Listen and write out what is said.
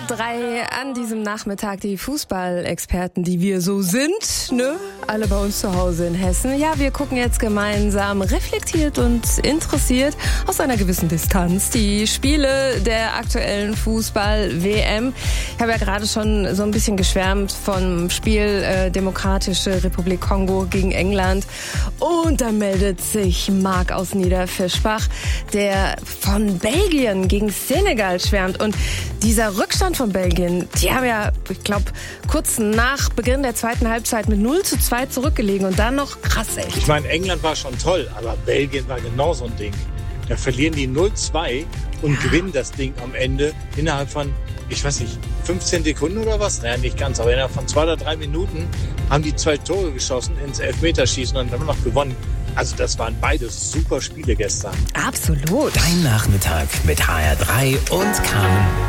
HR3 an diesem Nachmittag die Fußballexperten, die wir so sind, ne? Alle bei uns zu Hause in Hessen. Ja, wir gucken jetzt gemeinsam reflektiert und interessiert aus einer gewissen Distanz die Spiele der aktuellen Fußball-WM. Ich habe ja gerade schon so ein bisschen geschwärmt vom Spiel Demokratische Republik Kongo gegen England. Und da meldet sich Marc aus Niederfischbach, der von Belgien gegen Senegal schwärmt. Und dieser Rückstand von Belgien, die haben ja, ich glaube, kurz nach Beginn der zweiten Halbzeit mit 0:2 zurückgelegen und dann noch krass echt. Ich meine, England war schon toll, aber Belgien war genau so ein Ding. Da verlieren die 0:2 und gewinnen das Ding am Ende innerhalb von, ich weiß nicht, 15 Sekunden oder was? Naja, nicht ganz, aber innerhalb von 2 oder 3 Minuten haben die 2 Tore geschossen ins Elfmeterschießen und dann haben wir noch gewonnen. Also das waren beides super Spiele gestern. Absolut. Dein Nachmittag mit HR3 und Carmen.